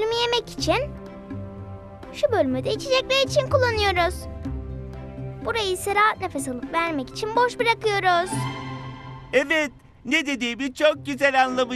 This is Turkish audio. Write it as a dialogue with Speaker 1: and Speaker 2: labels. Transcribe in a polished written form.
Speaker 1: bölümü yemek için, şu bölümü de içecekler için kullanıyoruz. Burayı ise rahat nefes alıp vermek için boş bırakıyoruz.
Speaker 2: Evet, ne dediğimi çok güzel anlamış.